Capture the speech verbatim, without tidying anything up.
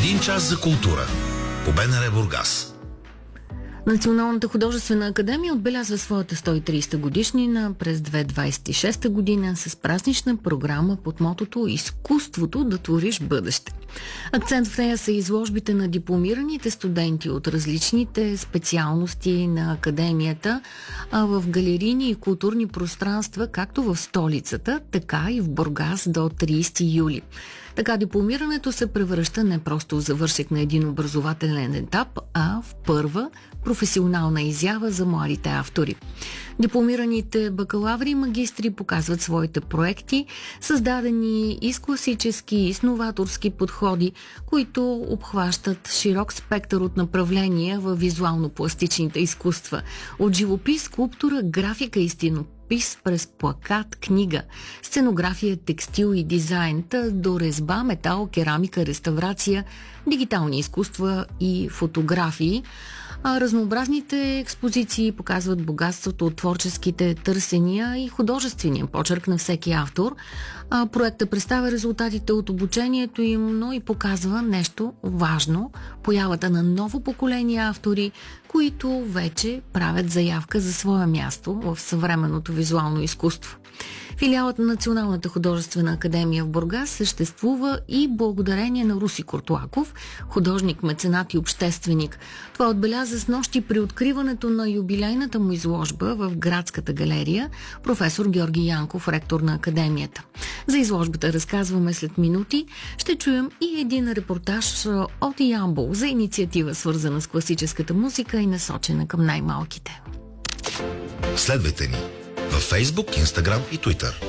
Един час за култура по БНР Бургас. Националната художествена академия отбелязва своята сто и тридесета годишнина през две хиляди двадесет и шеста година с празнична програма под мотото «Изкуството да твориш бъдеще». Акцент в нея са изложбите на дипломираните студенти от различните специалности на академията а в галерийни и културни пространства, както в столицата, така и в Бургас до тридесети юли. Така дипломирането се превръща не просто в завършек на един образователен етап, а в първа професионална изява за младите автори. Дипломираните бакалаври и магистри показват своите проекти, създадени и с класически и с новаторски подходи, които обхващат широк спектър от направления в визуално-пластичните изкуства. От живопис, скулптура, графика и стенопис през плакат, книга, сценография, текстил и дизайн, до резба, метал, керамика, реставрация, дигитални изкуства и фотографии. А разнообразните експозиции показват богатството от творческите търсения и художествения почерк на всеки автор. А проектът представя резултатите от обучението им, но и показва нещо важно – появата на ново поколение автори, които вече правят заявка за свое място в съвременното визуално изкуство. Филиалът на Националната художествена академия в Бургас съществува и благодарение на Руси Куртуаков, художник, меценат и общественик. Това отбеляза с нощи при откриването на юбилейната му изложба в Градската галерия професор Георги Янков, ректор на академията. За изложбата разказваме след минути. Ще чуем и един репортаж от Ямбол за инициатива, свързана с класическата музика и насочена към най-малките. Следвайте ни във Facebook, Instagram и Twitter.